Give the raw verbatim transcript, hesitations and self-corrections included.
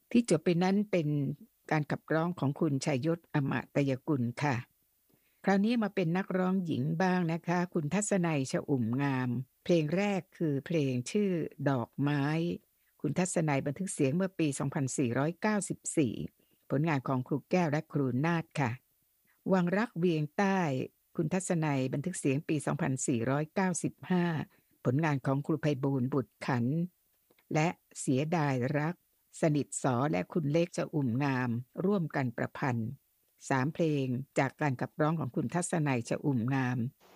ที่จบไปนั้นเป็นการขับร้องของคุณชัยยศอมตยกุลค่ะคราวนี้มาเป็นนักร้องหญิงบ้างนะคะคุณทัศนัยชอุ่มงามเพลงแรกคือเพลงชื่อดอกไม้คุณทัศนัยบันทึกเสียงเมื่อปีสองพันสี่ร้อยเก้าสิบสี่ผลงานของครูแก้วและครูนาถค่ะวังรักเวียงใต้คุณทัศนัยบันทึกเสียงปีสองพันสี่ร้อยเก้าสิบห้าผลงานของครูไพบูลย์บุตรขันธ์และเสียดายรัก สนิทสอและคุณเล็กจะอุ่มงามร่วมกันประพันธ์สามเพลงจากการขับร้องของคุณทัศนัยจะอุ่มงาม